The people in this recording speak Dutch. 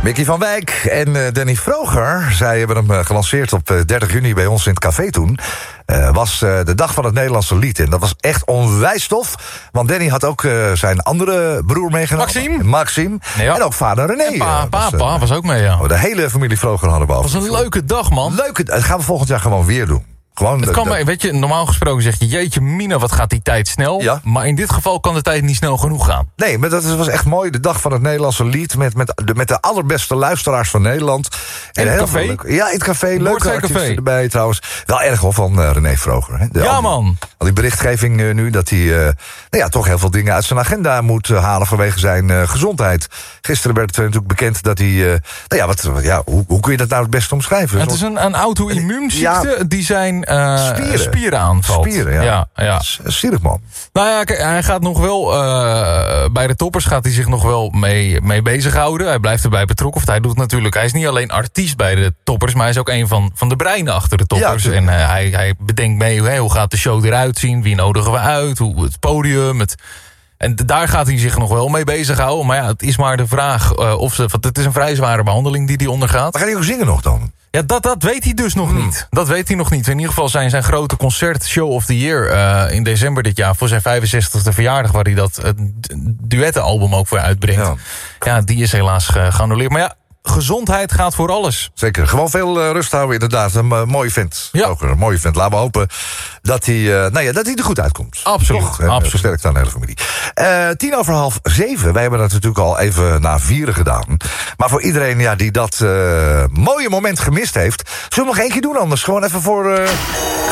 Mickey van Wijk en Danny Vroger, zij hebben hem gelanceerd op 30 juni bij ons in het café toen. Was de dag van het Nederlandse lied. En dat was echt onwijs tof. Want Danny had ook zijn andere broer meegenomen. Maxime. Ja. En ook vader René. En papa was ook mee, ja. De hele familie Vroger hadden we al. Dat was een leuke dag, man. Dat gaan we volgend jaar gewoon weer doen. Het kan maar, weet je, normaal gesproken zeg je, jeetje mina, wat gaat die tijd snel. Ja. Maar in dit geval kan de tijd niet snel genoeg gaan. Nee, maar dat was echt mooi. De dag van het Nederlandse lied met de allerbeste luisteraars van Nederland. En in het café? Ja, in het café. Leuke artiesten erbij trouwens. Wel erg hoor, van René Vroger. Hè? Ja, man. Al die berichtgeving nu dat hij toch heel veel dingen uit zijn agenda moet halen vanwege zijn gezondheid. Gisteren werd het natuurlijk bekend dat hij... hoe kun je dat nou het beste omschrijven? Het is een auto-immuunziekte die zijn spieren aanvalt. Spieren, ja. Sierig man. Nou ja, hij gaat nog wel... bij de toppers gaat hij zich nog wel mee bezighouden. Hij blijft erbij betrokken. Of hij doet natuurlijk... Hij is niet alleen artiest bij de toppers, maar hij is ook een van de breinen achter de toppers. Ja, en hij bedenkt mee, hoe gaat de show eruit zien? Wie nodigen we uit? Hoe het podium? En daar gaat hij zich nog wel mee bezighouden. Maar ja, het is maar de vraag want het is een vrij zware behandeling die hij ondergaat. Maar gaat hij ook zingen nog dan? Ja, dat weet hij dus nog niet. Dat weet hij nog niet. In ieder geval zijn grote concert Show of the Year in december dit jaar, voor zijn 65e verjaardag, waar hij dat duettenalbum ook voor uitbrengt. Ja, die is helaas geannuleerd. Maar ja, gezondheid gaat voor alles. Zeker. Gewoon veel rust houden, inderdaad. Een mooie vent. Ja. Ook een mooie vent. Laten we hopen dat hij er goed uitkomt. Absoluut. Absoluut. Sterk aan de hele familie. 6:10. Wij hebben dat natuurlijk al even na 4 gedaan. Maar voor iedereen die dat mooie moment gemist heeft, zullen we nog 1 keer doen anders? Gewoon even voor...